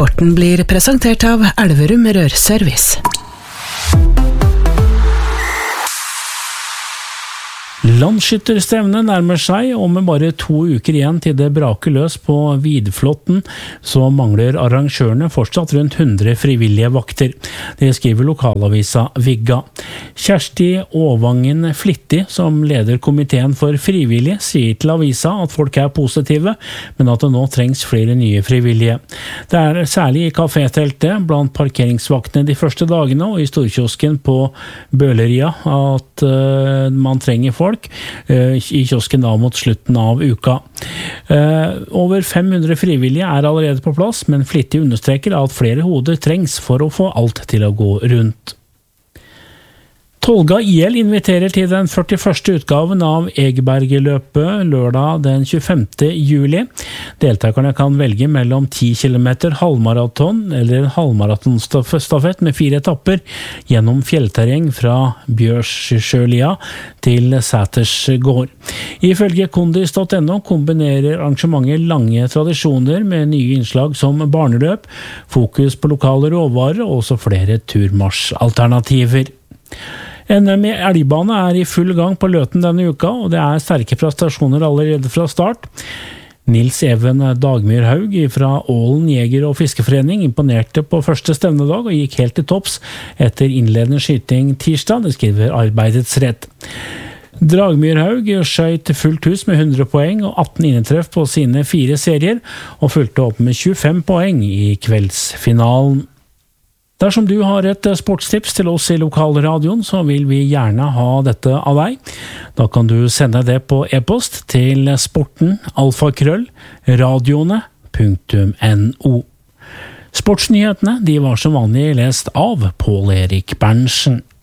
Sporten blir presentert av Elverum Rørservice. Landsskytterstevnet nærmer seg, og med bare 2 uker igjen til det braker løs på Vidflotten, så mangler arrangørene fortsatt rundt 100 frivillige vakter. Det skriver lokalavisa Vigga. Kjersti Åvangen Flittig, som leder komiteen for frivillige, sier til avisa at folk er positive, men at det nå trengs flere nye frivillige. Det er særlig i kafételtet, blant parkeringsvaktene de første dagene, og i storkiosken på Bøleria at man trenger folk. I kiosken da mot slutten av uka. Over 500 frivillige er allerede på plass, men Flittig understreker at flere hoder trengs for å få alt til å gå rundt. Tolga IL inviterer til den 41. utgaven av Egebergeløpet lørdag den 25. juli. Deltakerne kan velge mellom 10 km halvmaraton eller en halvmaratonstafett med 4 etapper gjennom fjellterreng fra Bjørsjølia til Sætersgård. Ifølge kondis.no kombinerer arrangementet lange tradisjoner med nye innslag som barneløp, fokus på lokale råvarer og også flere turmarsjalternativer. NM i elgbane er i full gang på Løten denne uka, og det er sterke prestasjoner allerede fra start. Nils Even Dagmyrhaug fra Ålen Jeger- og Fiskeforening imponerte på første stevnedag og gikk helt til topps etter innledende skyting tirsdag, det skriver Arbeidets Rett. Dagmyrhaug skjøt fullt hus med 100 poeng og 18 innetreff på sine 4 serier, og fulgte opp med 25 poeng i kveldsfinalen. Dersom du har et sportstips til oss i lokalradioen, så vil vi gjerne ha dette av deg. Da kan du sende det på e-post til sporten@radioene.no. Sportsnyhetene de var som vanlig lest av Pål Erik Berntsen.